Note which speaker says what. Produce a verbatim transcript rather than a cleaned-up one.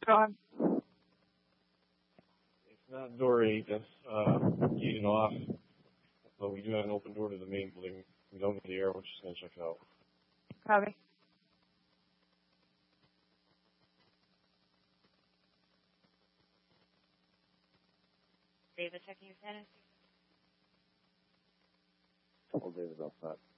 Speaker 1: Go on.
Speaker 2: It's not door eight, that's uh, gated off. But we do have an open door to the main building. We don't get the air, we're just going to check it out.
Speaker 1: Copy.
Speaker 3: David checking your status.
Speaker 2: All David outside.